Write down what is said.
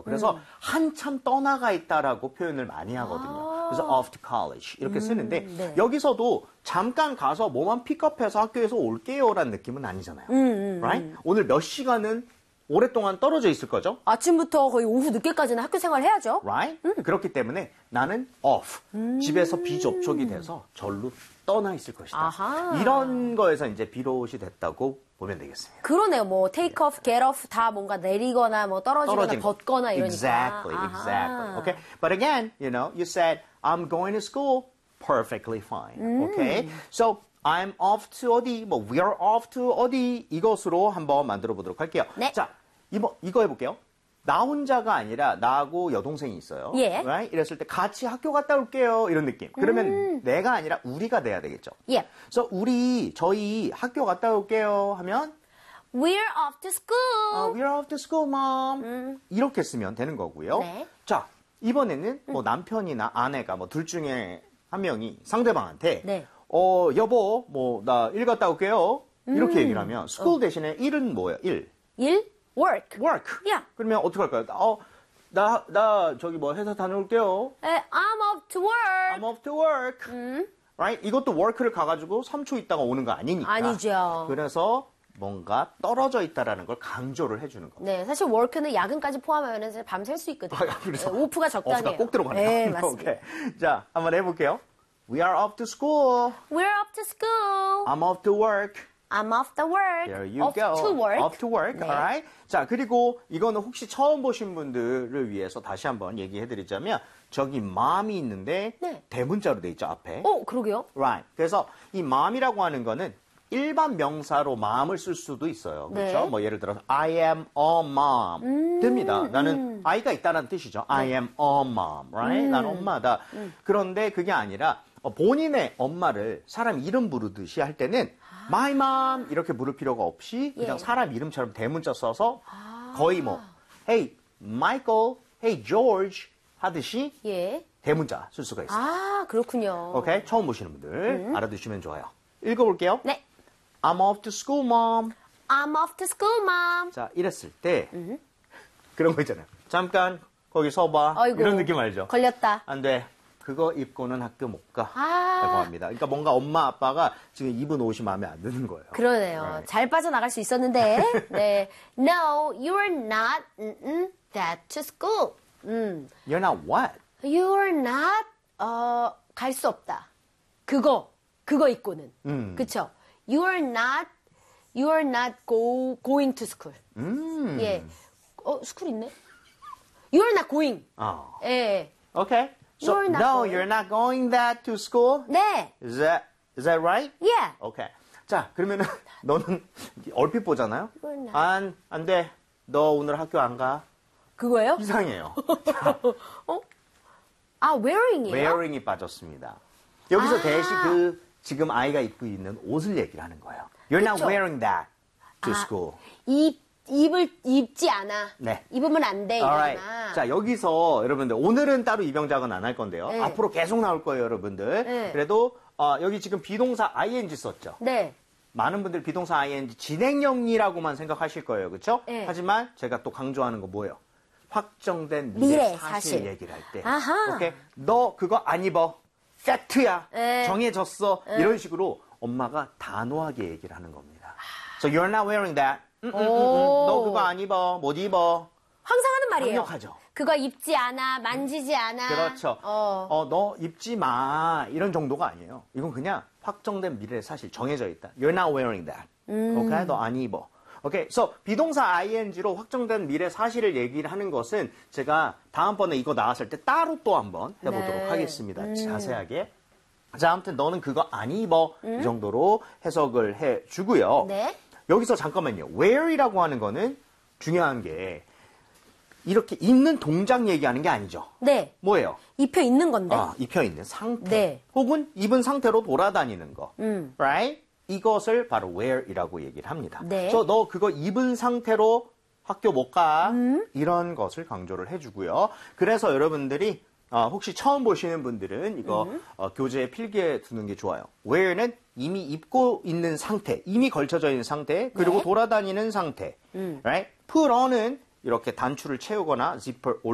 그래서 한참 떠나가 있다라고 표현을 많이 하거든요. 그래서 off to college 이렇게 쓰는데 네. 여기서도 잠깐 가서 뭐만 픽업해서 학교에서 올게요라는 느낌은 아니잖아요. Right? 오늘 몇 시간은 오랫동안 떨어져 있을 거죠? 아침부터 거의 오후 늦게까지는 학교 생활 해야죠. Right? 그렇기 때문에 나는 off, 집에서 비접촉이 돼서 절로 떠나 있을 것이다. 아하. 이런 거에서 이제 비롯이 됐다고 보면 되겠습니다. 그러네요. 뭐 take off, get off 다 뭔가 내리거나 뭐 떨어지거나 벗거나 이러니까. Exactly, exactly. Okay, but again, you said I'm going to school perfectly fine. Okay, so I'm off to 어디, 뭐 we're off to 어디 이것으로 한번 만들어 보도록 할게요. 네. 자, 이거 해볼게요. 나 혼자가 아니라 나하고 여동생이 있어요. 예. Right? 이랬을 때 같이 학교 갔다 올게요. 이런 느낌. 그러면 내가 아니라 우리가 돼야 되겠죠. 예. 그래서 저희 학교 갔다 올게요 하면 We're off to school. We're off to school, mom. 이렇게 쓰면 되는 거고요. 네. 자, 이번에는 뭐 남편이나 아내가 뭐 둘 중에 한 명이 상대방한테 네. 여보, 뭐 나 일 갔다 올게요. 이렇게 얘기를 하면 school 대신에 일은 뭐예요? 일. work. work. Yeah. 그러면 어떻게 할까요? 나 저기 뭐 회사 다녀올게요. I'm off to work. I'm off to work. Right? 이것도 work를 가가지고 3초 있다가 오는 거 아니니까. 아니죠. 그래서 뭔가 떨어져 있다라는 걸 강조를 해주는 거. 네, 사실 work는 야근까지 포함하면 밤샐 수 있거든요. 그래서 네, 오프가 적당해요. 오프가 꼭 들어가네요. 네, 맞습니다. 오케이. 자, 한번 해볼게요. We are off to school. We're off to school. I'm off to work. I'm off to work. There you off go. to work. Off to work. 네. Alright. 자, 그리고 이거는 혹시 처음 보신 분들을 위해서 다시 한번 얘기해드리자면 저기 mom이 있는데 네. 대문자로 돼 있죠, 앞에. 그러게요. Right. 그래서 이 mom이라고 하는 거는 일반 명사로 mom을 쓸 수도 있어요. 그렇죠? 네. 뭐 예를 들어서 I am a mom. 됩니다. 나는 아이가 있다는 뜻이죠. I am a mom. Right? 난 엄마다. 그런데 그게 아니라 본인의 엄마를 사람 이름 부르듯이 할 때는 my mom 이렇게 부를 필요가 없이 그냥 예. 사람 이름처럼 대문자 써서 거의 뭐 hey Michael, hey George 하듯이 예. 대문자 쓸 수가 있어요. 아, 그렇군요. 오케이? 처음 보시는 분들 알아두시면 좋아요. 읽어볼게요. 네. I'm off to school, mom. I'm off to school, mom. 자, 이랬을 때 그런 거 있잖아요. 잠깐 거기 서봐. 아이고, 이런 느낌 알죠? 걸렸다. 안 돼. 그거 입고는 학교 못 가. 아. 라고 합니다. 그러니까 뭔가 엄마 아빠가 지금 입은 옷이 마음에 안 드는 거예요. 그러네요. 네. 잘 빠져나갈 수 있었는데. 네. No, you're not that to school. You're not what? You're not 갈 수 없다. 그거 입고는. 그쵸? You're not going to school. 예. 스쿨 있네. You're not going. 예. Okay. So, You're not no, going. you're not going that to school? 네. Is that right? Yeah. Okay. 자, 그러면은 너는 얼핏 보잖아요. You're not. 안 돼. 너 오늘 학교 안 가. 그거예요? 이상해요. wearing이에요? wearing이 빠졌습니다. 여기서 대신 지금 아이가 입고 있는 옷을 얘기를 하는 거예요. You're not 그쵸? wearing that to school. 입지 않아. 네. 입으면 안 돼, Alright. 이거구나. 자, 여기서 여러분들 오늘은 따로 입영작은 안 할 건데요. 네. 앞으로 계속 나올 거예요, 여러분들. 네. 그래도 여기 지금 비동사 ing 썼죠. 네. 많은 분들 비동사 ing 진행형이라고만 생각하실 거예요. 그렇죠? 네. 하지만 제가 또 강조하는 거 뭐예요? 확정된 미래 미래 사실. 사실 얘기를 할 때. 아하. 오케이? 너 그거 안 입어. 팩트야. 네. 정해졌어. 이런 식으로 엄마가 단호하게 얘기를 하는 겁니다. So you're not wearing that. 너 그거 안 입어. 못 입어. 항상 하는 말이에요. 강력하죠. 그거 입지 않아, 만지지 않아. 그렇죠. 너 입지 마. 이런 정도가 아니에요. 이건 그냥 확정된 미래 사실 정해져 있다. You're not wearing that. 오케이? 너 안 입어. 오케이. So 비동사 ing로 확정된 미래 사실을 얘기를 하는 것은 제가 다음번에 이거 나왔을 때 따로 또 한번 해보도록 네. 하겠습니다. 자세하게. 자, 아무튼 너는 그거 안 입어. 이 정도로 해석을 해주고요. 네. 여기서 잠깐만요. wear이라고 하는 거는 중요한 게 이렇게 입는 동작 얘기하는 게 아니죠. 네. 뭐예요? 입혀 있는 건데. 입혀있는 상태. 네. 혹은 입은 상태로 돌아다니는 거. Right? 이것을 바로 wear이라고 얘기를 합니다. 네. 그래서 너 그거 입은 상태로 학교 못 가. 이런 것을 강조를 해주고요. 그래서 여러분들이 혹시 처음 보시는 분들은 이거 교재에 필기해 두는 게 좋아요. wear는 이미 입고 있는 상태, 이미 걸쳐져 있는 상태, 그리고 네. 돌아다니는 상태. Right? put on은 이렇게 단추를 채우거나 zipper